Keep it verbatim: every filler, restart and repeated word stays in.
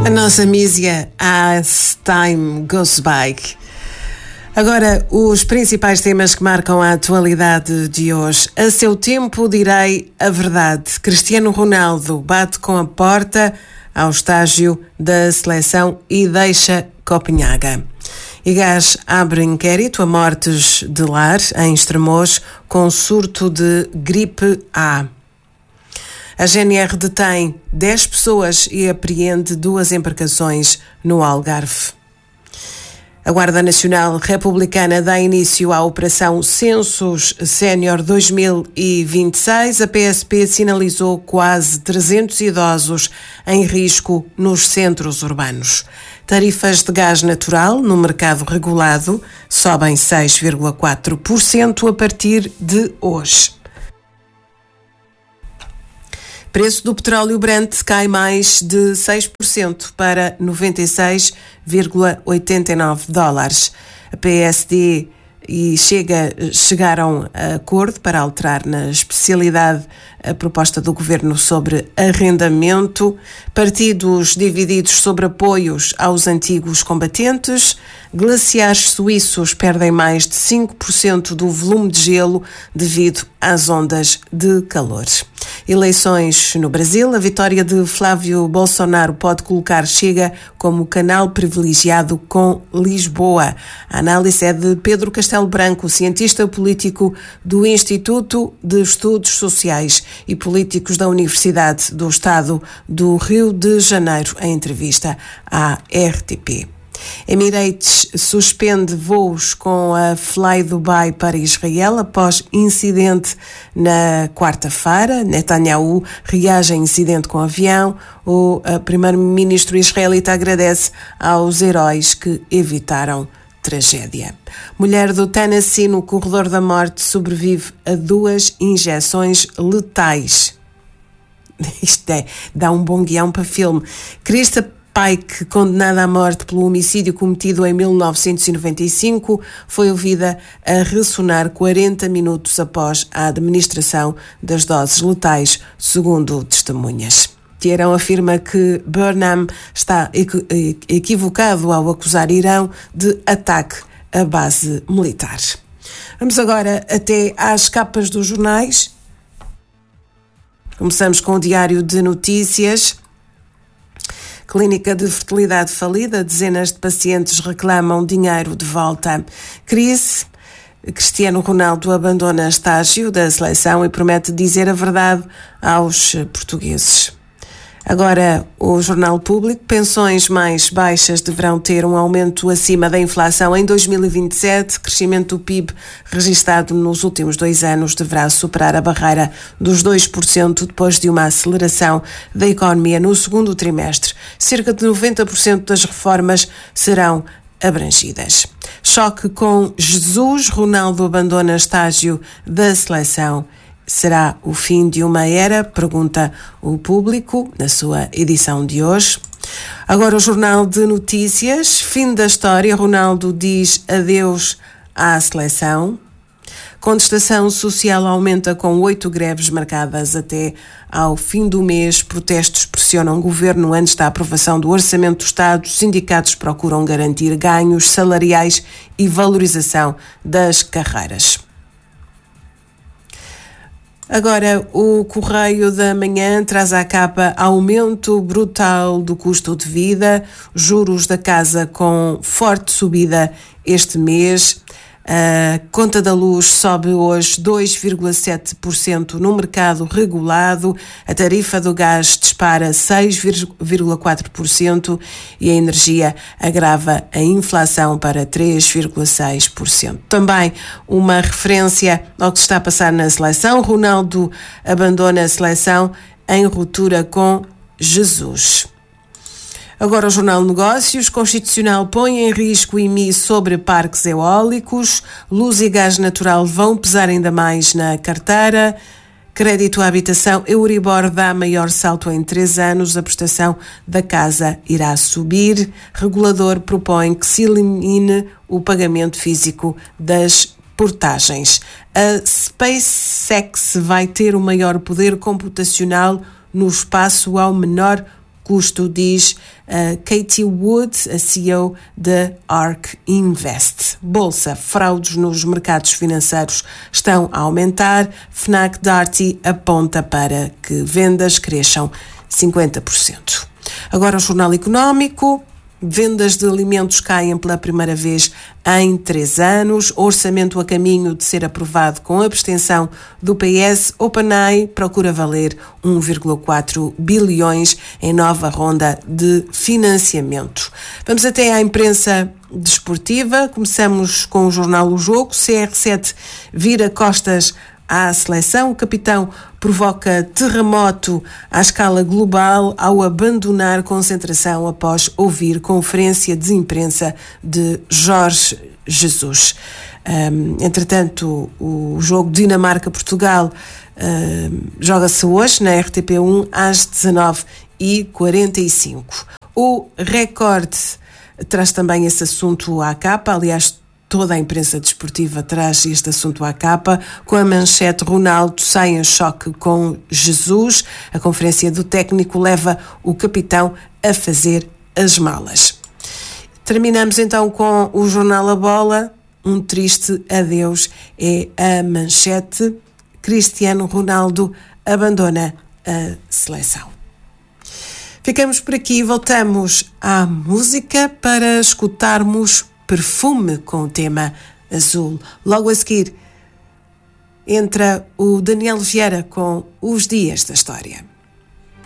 A nossa Mísia, as time goes by. Agora, os principais temas que marcam a atualidade de hoje. A seu tempo direi a verdade. Cristiano Ronaldo bate com a porta ao estágio da seleção e deixa Copenhaga. IGAS abre inquérito a mortes de lar em Estremoz com surto de gripe A. A G N R detém dez pessoas e apreende duas embarcações no Algarve. A Guarda Nacional Republicana dá início à Operação Census Sénior dois mil e vinte e seis. A P S P sinalizou quase trezentos idosos em risco nos centros urbanos. Tarifas de gás natural no mercado regulado sobem seis vírgula quatro por cento a partir de hoje. Preço do petróleo Brent cai mais de seis por cento para noventa e seis vírgula oitenta e nove dólares. A P S D e Chega chegaram a acordo para alterar na especialidade a proposta do governo sobre arrendamento. Partidos divididos sobre apoios aos antigos combatentes. Glaciares suíços perdem mais de cinco por cento do volume de gelo devido às ondas de calor. Eleições no Brasil. A vitória de Flávio Bolsonaro pode colocar Chega como canal privilegiado com Lisboa. A análise é de Pedro Castelo Branco, cientista político do Instituto de Estudos Sociais e Políticos da Universidade do Estado do Rio de Janeiro, em entrevista à R T P. Emirates suspende voos com a Fly Dubai para Israel após incidente na quarta-feira. Netanyahu reage a incidente com avião. O primeiro-ministro israelita agradece aos heróis que evitaram tragédia. Mulher do Tennessee no corredor da morte sobrevive a duas injeções letais. Isto é, dá um bom guião para filme. Krista Pike, condenada à morte pelo homicídio cometido em mil novecentos e noventa e cinco, foi ouvida a ressonar quarenta minutos após a administração das doses letais, segundo testemunhas. Teherão afirma que Burnham está equivocado ao acusar Irão de ataque à base militar. Vamos agora até às capas dos jornais. Começamos com o Diário de Notícias. Clínica de fertilidade falida, dezenas de pacientes reclamam dinheiro de volta. Crise. Cristiano Ronaldo abandona estágio da seleção e promete dizer a verdade aos portugueses. Agora, o Jornal Público. Pensões mais baixas deverão ter um aumento acima da inflação em dois mil e vinte e sete. Crescimento do P I B registado nos últimos dois anos deverá superar a barreira dos dois por cento depois de uma aceleração da economia no segundo trimestre. Cerca de noventa por cento das reformas serão abrangidas. Choque com Jesus. Ronaldo abandona estágio da seleção. Será o fim de uma era? Pergunta o Público na sua edição de hoje. Agora o Jornal de Notícias. Fim da história. Ronaldo diz adeus à seleção. Contestação social aumenta com oito greves marcadas até ao fim do mês. Protestos pressionam o governo antes da aprovação do Orçamento do Estado. Sindicatos procuram garantir ganhos salariais e valorização das carreiras. Agora, o Correio da Manhã traz à capa aumento brutal do custo de vida, juros da casa com forte subida este mês. A conta da luz sobe hoje dois vírgula sete por cento no mercado regulado, a tarifa do gás dispara seis vírgula quatro por cento e a energia agrava a inflação para três vírgula seis por cento. Também uma referência ao que se está a passar na seleção. Ronaldo abandona a seleção em ruptura com Jesus. Agora o Jornal Negócios. Constitucional põe em risco I M I sobre parques eólicos. Luz e gás natural vão pesar ainda mais na carteira. Crédito à habitação. Euribor dá maior salto em três anos. A prestação da casa irá subir. Regulador propõe que se elimine o pagamento físico das portagens. A SpaceX vai ter o maior poder computacional no espaço ao menor custo, diz uh, Katie Wood, a C E O da Ark Invest. Bolsa, fraudes nos mercados financeiros estão a aumentar. Fnac Darty aponta para que vendas cresçam cinquenta por cento. Agora o Jornal Económico. Vendas de alimentos caem pela primeira vez em três anos. Orçamento a caminho de ser aprovado com abstenção do P S. OpenAI procura valer um vírgula quatro bilhões em nova ronda de financiamento. Vamos até à imprensa desportiva. Começamos com o jornal O Jogo. C R sete vira costas à seleção. O capitão provoca terremoto à escala global ao abandonar concentração após ouvir conferência de imprensa de Jorge Jesus. Um, entretanto, o jogo Dinamarca-Portugal um, joga-se hoje na R T P um às dezanove e quarenta e cinco. O Record traz também esse assunto à capa, aliás, toda a imprensa desportiva traz este assunto à capa, com a manchete Ronaldo sai em choque com Jesus. A conferência do técnico leva o capitão a fazer as malas. Terminamos então com o jornal A Bola. Um triste adeus é a manchete. Cristiano Ronaldo abandona a seleção. Ficamos por aqui e voltamos à música para escutarmos Perfume com o tema azul. Logo a seguir entra o Daniel Vieira com Os Dias da História.